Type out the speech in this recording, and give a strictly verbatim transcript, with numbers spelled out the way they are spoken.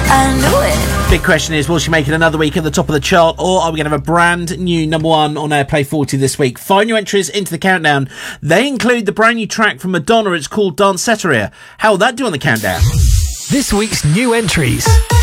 I knew it. Big question is, will she make it another week at the top of the chart, or are we going to have a brand new number one on Airplay forty this week? Find your entries into the countdown. They include the brand new track from Madonna. It's called Danceteria. How will that do on the countdown? This week's new entries.